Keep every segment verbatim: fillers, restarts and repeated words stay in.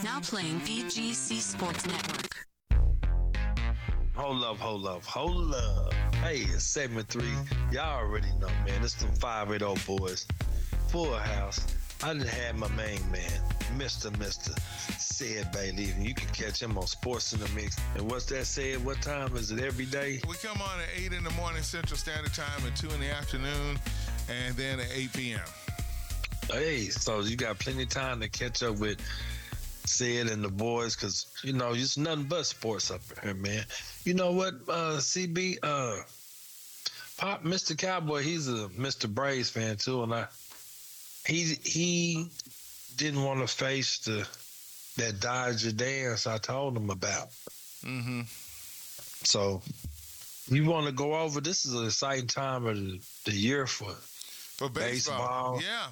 Now playing B G C Sports Network. Hold up, hold up, hold up. Hey, it's segment three. Y'all already know, man. It's them five eight oh boys. Full house. I done had my main man, Mister Mister Sid Bailey. And you can catch him on Sports in the Mix. And what's that, Sid? What time is it every day? We come on at eight in the morning Central Standard Time and two in the afternoon, and then at eight p.m. Hey, so you got plenty of time to catch up with Sid and the boys, because, you know, it's nothing but sports up here, man. You know what, uh, C B? Uh, Pop, Mister Cowboy, he's a Mister Braves fan, too, and I, he he didn't want to face the that Dodger dance I told him about. Mm-hmm. So, you want to go over, this is an exciting time of the, the year for, for baseball. baseball. Yeah.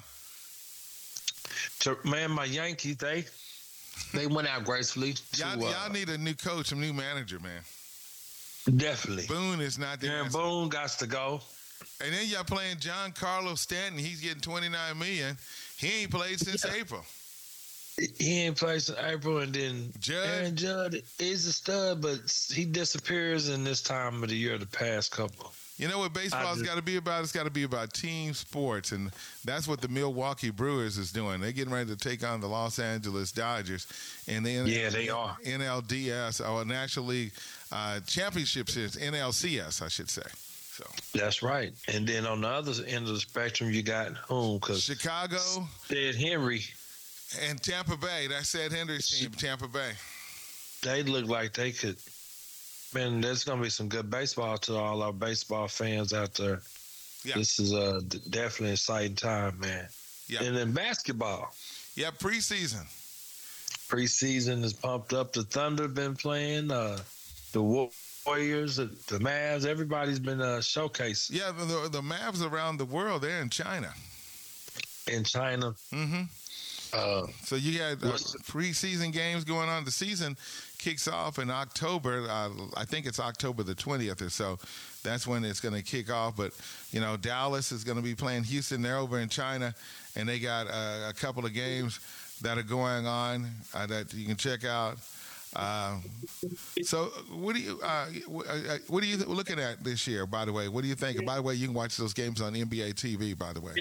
To, man, my Yankees, they they went out gracefully. To, y'all, uh, y'all need a new coach, a new manager, man. Definitely. Boone is not there. Yeah, Boone got to go. And then y'all playing Giancarlo Stanton. He's getting twenty-nine million dollars. He ain't played since Yeah. April. He ain't played since April, and then Judd. Aaron Judd is a stud, but he disappears in this time of the year, the past couple. You know what baseball's got to be about? It's got to be about team sports, and that's what the Milwaukee Brewers is doing. They're getting ready to take on the Los Angeles Dodgers, and the Yeah, they are. N L D S, or National League uh, Championship Series, N L C S, I should say. So That's right. And then on the other end of the spectrum, you got whom? Because Chicago Ed Henry, and Tampa Bay. That's Ed Henry's team, Tampa Bay. they look like they could. Man, there's going to be some good baseball to all our baseball fans out there. Yeah. This is a definitely an exciting time, man. Yeah. And then basketball. Yeah, preseason. Preseason is pumped up. The Thunder been playing. Uh, the Warriors, the the Mavs, everybody's been uh, showcased Yeah, the, the, the Mavs around the world, they're in China. in China. Mm-hmm. Uh, So you got uh, What's- preseason games going on. The season kicks off in October. Uh, I think it's October the twentieth or so. That's when it's going to kick off. But, you know, Dallas is going to be playing Houston. They're over in China, and they got uh, a couple of games that are going on uh, that you can check out. Uh, so what do you uh, what are you looking at this year, by the way? What do you think? By the way, you can watch those games on N B A T V, by the way.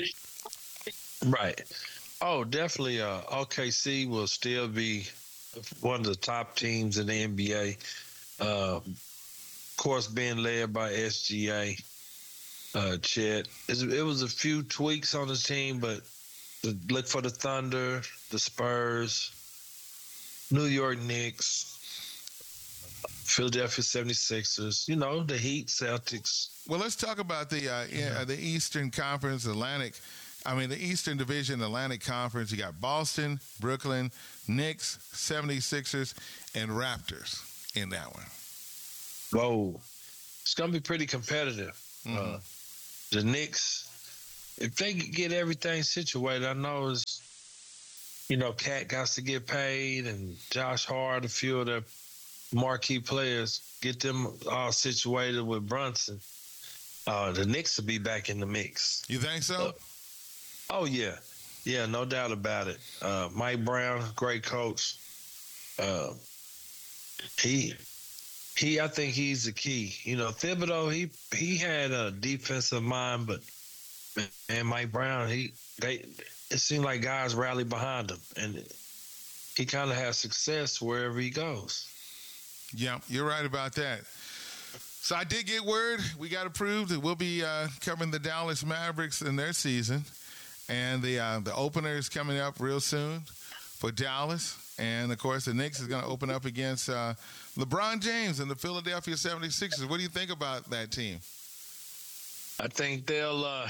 right. Oh, definitely. Uh, O K C will still be one of the top teams in the N B A. Uh, of course, being led by S G A. Uh, Chet. It's, it was a few tweaks on the team, but the, look for the Thunder, the Spurs, New York Knicks, Philadelphia seventy-sixers, you know, the Heat, Celtics. Well, let's talk about the uh, yeah, uh, the Eastern Conference, Atlantic. I mean, the Eastern Division, Atlantic Conference. You got Boston, Brooklyn, Knicks, seventy-sixers, and Raptors in that one. Whoa. It's going to be pretty competitive. Mhm. Uh, the Knicks, if they could get everything situated, I know it's, you know, Cat got to get paid, and Josh Hart, a few of the marquee players, get them all situated with Brunson. Uh, the Knicks will be back in the mix. You think so? Uh, Oh, yeah. Yeah, no doubt about it. Uh, Mike Brown, great coach. Uh, he, he, I think he's the key. You know, Thibodeau, he he had a defensive mind, but, man, Mike Brown, he they it seemed like guys rallied behind him, and he kind of has success wherever he goes. Yeah, you're right about that. So I did get word. We got approved that we'll be uh, covering the Dallas Mavericks in their season. And the uh, the opener is coming up real soon for Dallas. And, of course, the Knicks is going to open up against uh, LeBron James and the Philadelphia seventy-sixers. What do you think about that team? I think they'll, uh,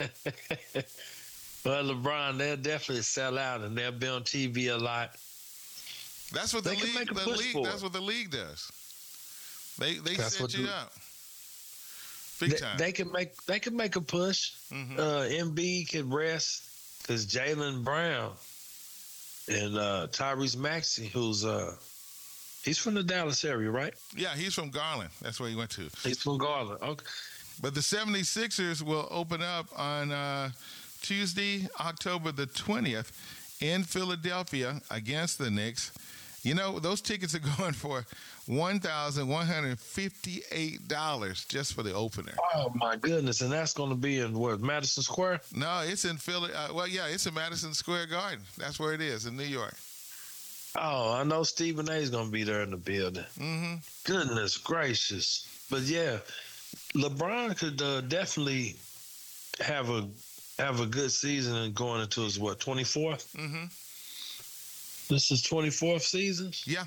well, LeBron, they'll definitely sell out, and they'll be on T V a lot. That's what the They can league. make a The push league. for That's it. what the league does. They they That's set what you the- up. Big They, time. they can make they can make a push. Mhm. Uh, Embiid can rest because Jaylen Brown and uh, Tyrese Maxey, who's uh, he's from the Dallas area, right? Yeah, he's from Garland. That's where he went to. He's from Garland. Okay. But the seventy-sixers will open up on uh, Tuesday, October the twentieth in Philadelphia against the Knicks. You know, those tickets are going for one thousand one hundred fifty-eight dollars just for the opener. Oh my goodness! And that's going to be in what, Madison Square? No, it's in Philly. Uh, well, yeah, it's in Madison Square Garden. That's where it is in New York. Oh, I know Stephen A. is going to be there in the building. Mm-hmm. Goodness gracious! But yeah, LeBron could uh, definitely have a have a good season and going into his what, twenty-fourth? Mm-hmm. This is twenty-fourth season. Yeah.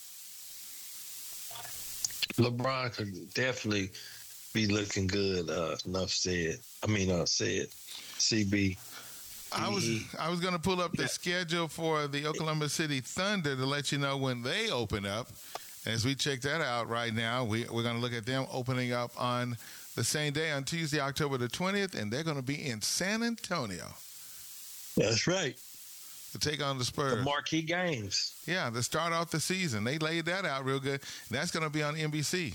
LeBron could definitely be looking good. Uh, enough said. I mean, uh, said. C B. I was I was going to pull up the schedule for the Oklahoma City Thunder to let you know when they open up. As we check that out right now, we, we're going to look at them opening up on the same day on Tuesday, October the twentieth, and they're going to be in San Antonio That's right. to take on the Spurs. The marquee games. Yeah, to start off the season. They laid that out real good. That's going to be on N B C.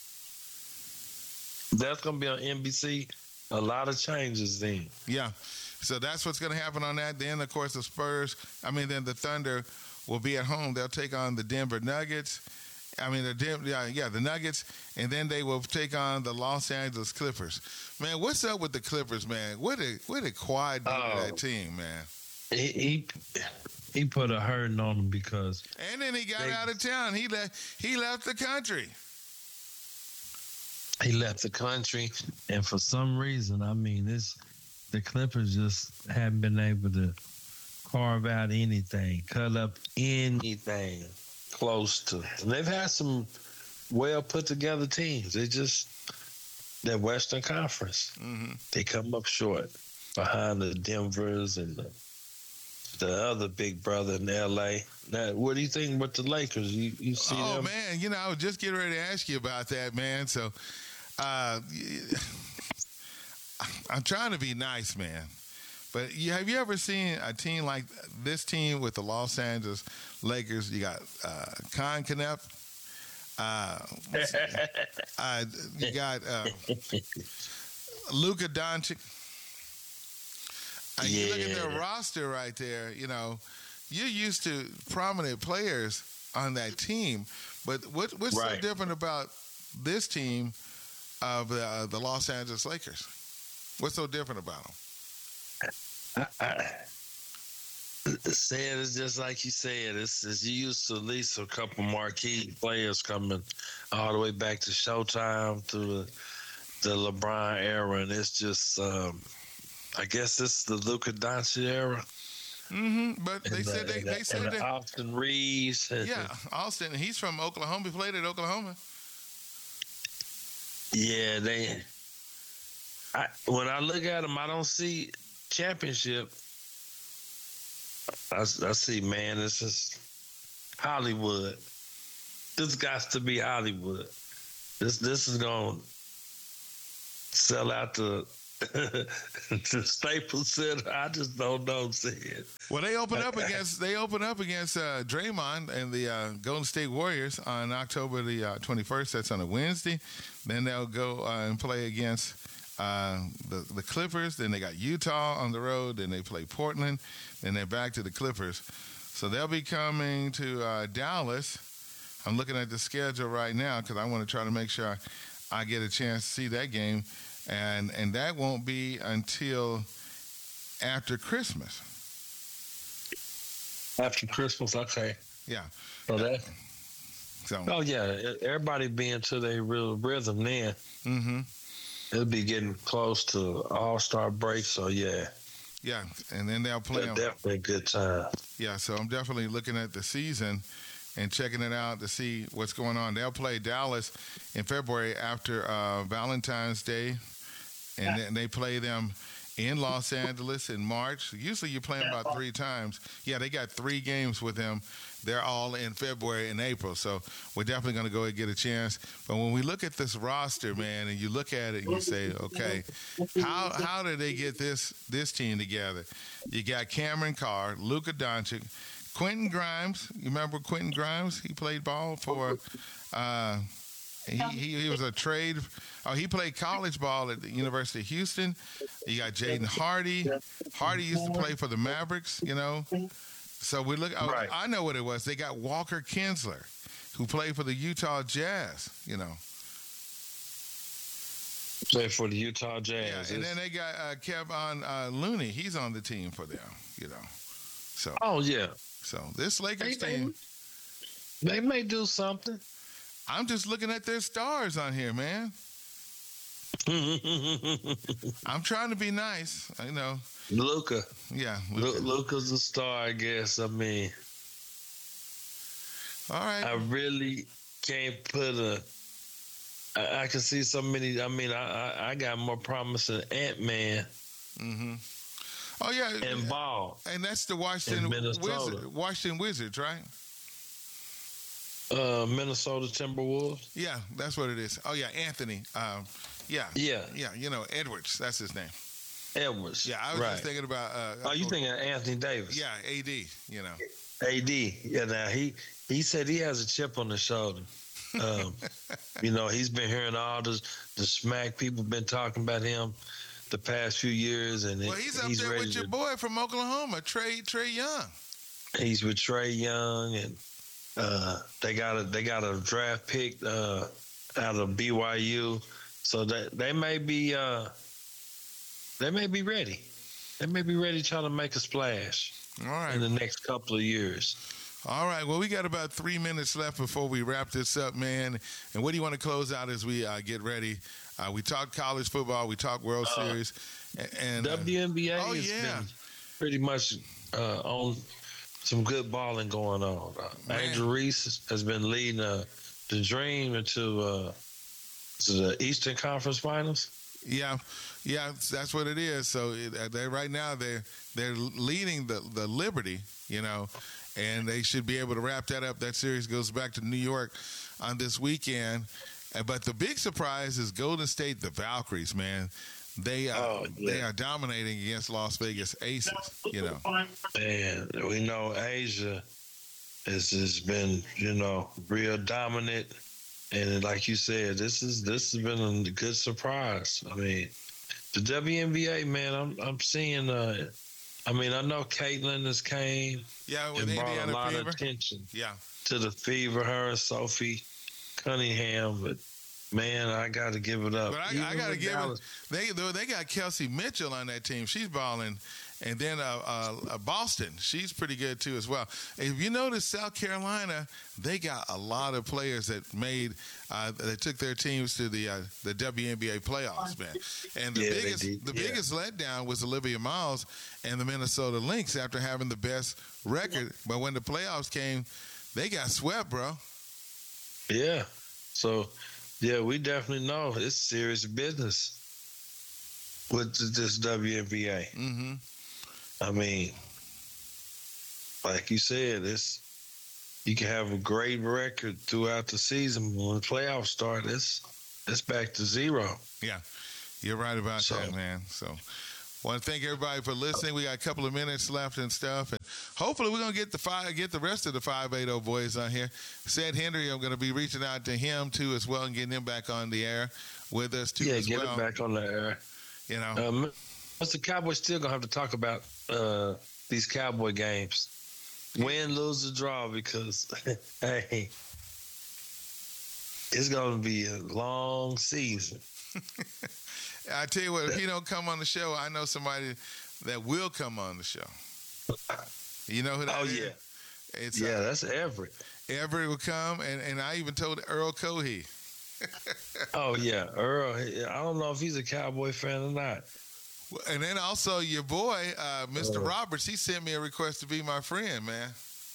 That's going to be on N B C. A lot of changes then. Yeah. So that's what's going to happen on that. Then, of course, the Spurs, I mean, then the Thunder will be at home. They'll take on the Denver Nuggets. I mean, the Dem- yeah, yeah, the Nuggets, and then they will take on the Los Angeles Clippers. Man, what's up with the Clippers, man? What a what a quiet do Oh. that team, man. He, he he put a hurting on them because And then he got They- out of town. He left. He left the country. he left the country, and for some reason, I mean, this the Clippers just haven't been able to carve out anything, cut up anything close to. And they've had some well put together teams. They just that Western Conference. Mm-hmm. They come up short behind the Denvers and the, the other big brother in L A. Now, what do you think about the Lakers? You you see Oh them? man, you know, I was just getting ready to ask you about that, man. So, uh, I'm trying to be nice, man. But you, have you ever seen a team like this team with the Los Angeles Lakers? You got uh, Con Knepp. Uh, what's- uh, you got uh, Luka Doncic. And you look at their Yeah. roster right there. You know, you're used to prominent players on that team, but what, what's so Right. different about this team of the, uh, the Los Angeles Lakers? What's so different about them? I, I, saying it's just like you said. It's, it's you used to at least a couple marquee players coming all the way back to Showtime through the, the LeBron era, and it's just, um, I guess it's the Luka Doncic era. Mm-hmm. But they and said the, they, and they the- said and the that. Austin Reeves. and- Yeah, Austin. He's from Oklahoma. He played at Oklahoma. yeah. They. I, when I look at them, I don't see championship. I, I see, man, this is Hollywood. This got to be Hollywood. This this is gonna sell out the the Staples Center. I just don't know. Said Well, they open up against they open up against uh, Draymond and the uh, Golden State Warriors on October the uh, twenty-first. That's on a Wednesday. Then they'll go uh, and play against uh, the the Clippers. Then they got Utah on the road. Then they play Portland. Then they're back to the Clippers. So they'll be coming to uh, Dallas. I'm looking at the schedule right now because I want to try to make sure I, I get a chance to see that game, and and that won't be until after Christmas. after Christmas, okay. Yeah. So that. So. Oh yeah, everybody being to their real rhythm then. Mm-hmm. It'll be getting close to All Star break. So yeah, Yeah, and then they'll play 'em. definitely a good time. Yeah, so I'm definitely looking at the season and checking it out to see what's going on. They'll play Dallas in February after uh, Valentine's Day, and then they play them in Los Angeles in March. Usually you play them about three times. Yeah, they got three games with them. They're all in February and April, so we're definitely going to go and get a chance. But when we look at this roster, man, and you look at it and you say, okay, how how did they get this this team together? You got Cameron Carr, Luka Doncic, Quentin Grimes. You remember Quentin Grimes? He played ball for. Uh, he, he he was a trade. Oh, he played college ball at the University of Houston. You got Jaden Hardy. Hardy used to play for the Mavericks, you know. So we look. Oh, Right. I know what it was. They got Walker Kinsler, who played for the Utah Jazz, you know. Play for the Utah Yeah, Jazz. and then they got uh, Kevon uh, Looney. He's on the team for them, you know. So, oh yeah, so this Lakers They- they- team, they may do something. I'm just looking at their stars on here, man. I'm trying to be nice, I know. Luca, Yeah. Lu- Luca's a star, I guess. I mean, All right. I really can't put a. I, I can see so many. I mean, I I, I got more promise than Ant Man Mm-hmm. Oh yeah, and Ball. and that's the Washington in Minnesota. Wizards, Washington Wizards, right? Uh, Minnesota Timberwolves. Yeah, that's what it is. Oh yeah, Anthony. Um, yeah, Yeah, yeah, you know Edwards. That's his name. Edwards. Yeah, I was right. just thinking about. Uh, Oh, you thinking of Anthony Davis? Yeah, A D. You know. A D. Yeah. Now he he said he has a chip on his shoulder. Um, you know, he's been hearing all the the smack people been talking about him the past few years, and Well, he's up he's there ready with your to- boy from Oklahoma, Trey Trey Young. He's with Trey Young, and uh, they got a they got a draft pick uh, out of B Y U, so that they may be uh, they may be ready. They may be ready to try to make a splash All right. in the next couple of years. All right. Well, we got about three minutes left before we wrap this up, man. And what do you want to close out as we uh, get ready? Uh, we talked college football. We talked World Uh, Series. a- And uh, W N B A oh, has yeah. been pretty much uh, on some good balling going on. Uh, Man. Angel Reese has been leading uh, the Dream into uh, to the Eastern Conference Finals. yeah, yeah, that's what it is. So it, uh, they right now they're they're leading the the Liberty, you know, and they should be able to wrap that up. That series goes back to New York on this weekend. Uh, But the big surprise is Golden State, the Valkyries, man. They uh, Oh, yeah. they are dominating against Las Vegas Aces. You know, And we know Asia has, has been, you know, real dominant. And like you said, this is this has been a good surprise. I mean, the W N B A, man, I'm I'm seeing. Uh, I mean, I know Caitlin has came yeah, with and brought a Indiana lot Fever. of attention Yeah, to the Fever, her and Sophie Cunningham, but man, I got to give it up. but I, Even I got to with give Dallas- it. They though they got Kelsey Mitchell on that team. She's balling. And then uh, uh, uh, Boston, she's pretty good too as well. If you notice, South Carolina, they got a lot of players that made uh, that took their teams to the uh, the W N B A playoffs, man. And the Yeah, they biggest did, the yeah. biggest letdown was Olivia Miles and the Minnesota Lynx after having the best record, but when the playoffs came, they got swept, bro. Yeah. So, yeah, we definitely know it's serious business with th- this W N B A. Mm-hmm. I mean, like you said, it's you can have a great record throughout the season, but when the playoffs start, it's it's back to zero. Yeah, you're right about So- that, man. So, want to thank everybody for listening. We got a couple of minutes left and stuff, and hopefully we're gonna get the five, get the rest of the five eight zero boys on here. Said Henry, I'm gonna be reaching out to him too as well and getting him back on the air with us too Yeah, as get well. it back on the air. You know, Um, Mister Cowboys still gonna have to talk about uh, these Cowboy games, win, lose, or draw, because hey, it's gonna be a long season. I tell you what, if he don't come on the show, I know somebody that will come on the show. You know who that Oh is? yeah, It's yeah, uh, that's Everett. Everett will come, and, and I even told Earl Cohey. Oh yeah, Earl. I don't know if he's a Cowboy fan or not. And then also your boy, uh, Mister Uh. Roberts, he sent me a request to be my friend, man.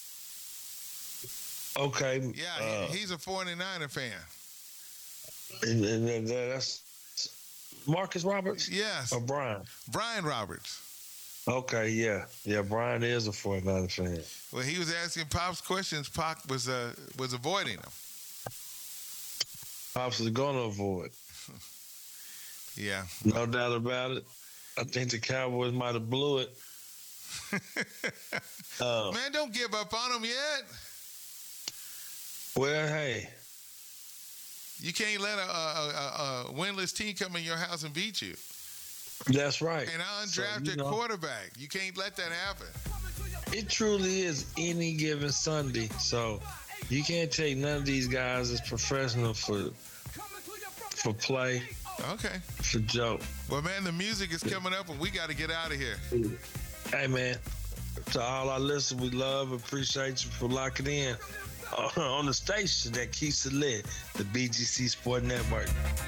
Okay. Yeah, uh, he, he's a 49er fan. and, and, and that's Marcus Roberts Yes, or Brian. Brian Roberts. Okay, yeah, yeah. Brian is a forty-niner fan. Well, he was asking Pop's questions. Pop was uh, was avoiding them. Pops is going to avoid, Yeah. no doubt about it. I think the Cowboys might have blew it. Uh, Man, don't give up on him yet. well, hey, You can't let a, a, a, a winless team come in your house and beat you. That's right. And an undrafted So, you know, quarterback. You can't let that happen. it truly is any given Sunday. So you can't take none of these guys as professional for for play, Okay. for joke. Well, man, the music is coming up, and we got to get out of here. Hey, man, to all our listeners, we love, appreciate you for locking in on the station that keeps it lit, the B G C Sport Network.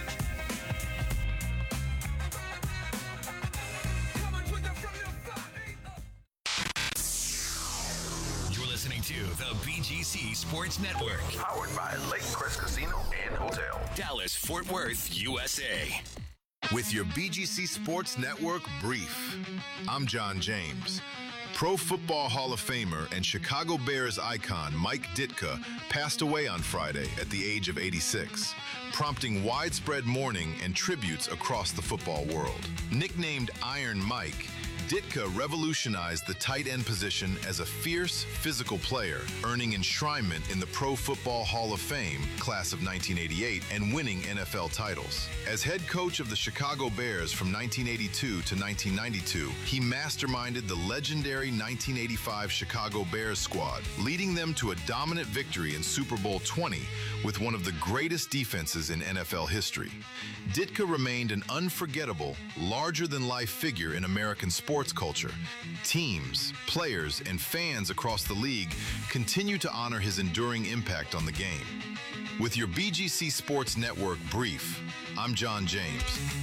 You're listening to the B G C Sports Network. Powered by Lake Crest Casino and Hotel. Dallas, Fort Worth, U S A. With your B G C Sports Network brief, I'm John James. Pro Football Hall of Famer and Chicago Bears icon Mike Ditka passed away on Friday at the age of eighty-six, prompting widespread mourning and tributes across the football world. Nicknamed Iron Mike, Ditka revolutionized the tight end position as a fierce, physical player, earning enshrinement in the Pro Football Hall of Fame class of nineteen eighty-eight and winning N F L titles. As head coach of the Chicago Bears from nineteen eighty-two to nineteen ninety-two, he masterminded the legendary nineteen eighty-five Chicago Bears squad, leading them to a dominant victory in Super Bowl twenty with one of the greatest defenses in N F L history. Ditka remained an unforgettable, larger-than-life figure in American sports culture. Teams, players, and fans across the league continue to honor his enduring impact on the game. With your B G C Sports Network brief, I'm John James.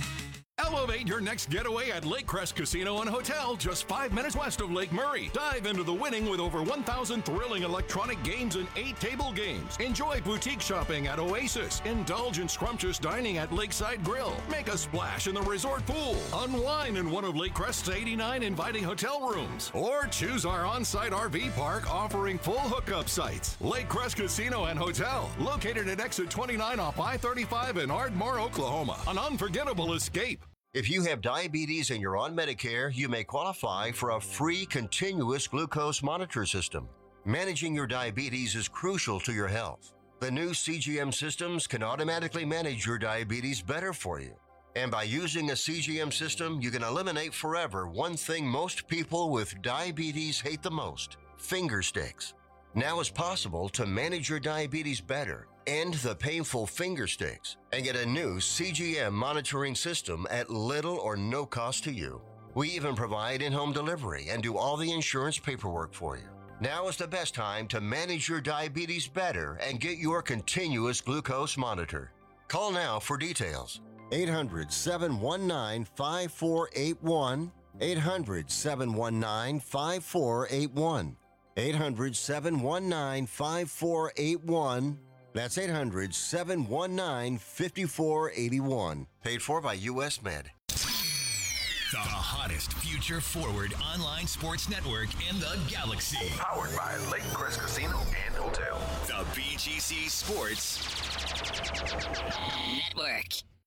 Elevate your next getaway at Lake Crest Casino and Hotel, just five minutes west of Lake Murray. Dive into the winning with over one thousand thrilling electronic games and eight table games. Enjoy boutique shopping at Oasis. Indulge in scrumptious dining at Lakeside Grill. Make a splash in the resort pool. Unwind in one of Lake Crest's eighty-nine inviting hotel rooms. Or choose our on-site R V park offering full hookup sites. Lake Crest Casino and Hotel, located at exit twenty-nine off I thirty-five in Ardmore, Oklahoma. An unforgettable escape. If you have diabetes and you're on Medicare, you may qualify for a free continuous glucose monitor system. Managing your diabetes is crucial to your health. The new C G M systems can automatically manage your diabetes better for you. And by using a C G M system, you can eliminate forever one thing most people with diabetes hate the most: finger sticks. Now it's possible to manage your diabetes better, end the painful finger sticks, and get a new C G M monitoring system at little or no cost to you. We even provide in-home delivery and do all the insurance paperwork for you. Now is the best time to manage your diabetes better and get your continuous glucose monitor. Call now for details. eight hundred, seven one nine, five four eight one. eight hundred, seven one nine, five four eight one. eight hundred, seven one nine, five four eight one. That's eight hundred, seven one nine, five four eight one. Paid for by U S Med. The hottest future forward online sports network in the galaxy. Powered by Lake Crest Casino and Hotel. The B G C Sports Network.